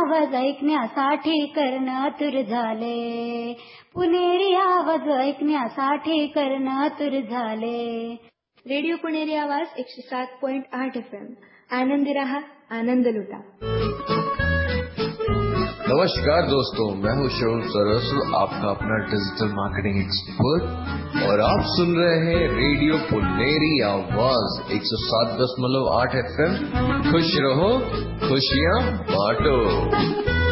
आवाज ऐकण्यासाठी कर्ण आतुर झाले. पुणेरी आवाज ऐकण्यासाठी कर्ण आतुर झाले. रेडिओ पुणेरी आवाज 107.8 FM. आनंदी रहा, आनंद लुटा. नमस्कार दोस्तों, मैं हूँ शिवम सरस्वती, आपका अपना डिजिटल मार्केटिंग एक्सपर्ट, और आप सुन रहे हैं रेडियो पुनेरी आवाज 107.8 FM. खुश रहो, खुशियाँ बांटो.